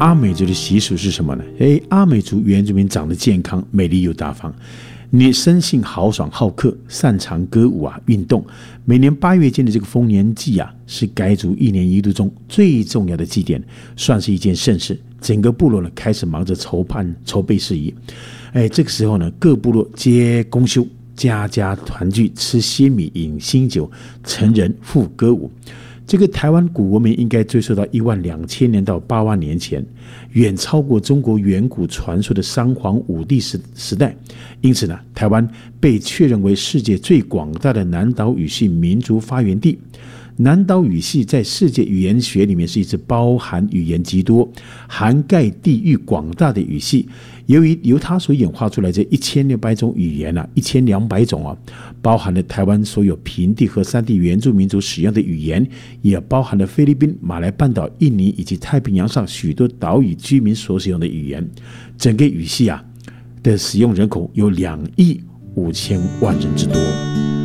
阿美族的习俗是什么呢？阿美族原住民长得健康、美丽又大方，你生性豪爽好客，擅长歌舞运动。每年8月间的这个丰年祭是该族1年1度中最重要的祭典，算是一件盛事。整个部落呢开始忙着筹备事宜。这个时候呢，各部落皆公休，家家团聚，吃鲜米，饮新酒，成人赋歌舞。这个台湾古文明应该追溯到12000年到8万年前，远超过中国远古传说的三皇五帝时代。因此呢，台湾被确认为世界最广大的南岛语系民族发源地。南岛语系在世界语言学里面是一支包含语言极多、涵盖地域广大的语系。由它所演化出来这1600种语言1200种包含了台湾所有平地和山地原住民族使用的语言，也包含了菲律宾、马来半岛、印尼以及太平洋上许多岛屿居民所使用的语言。整个语系的使用人口有2亿5千万人之多。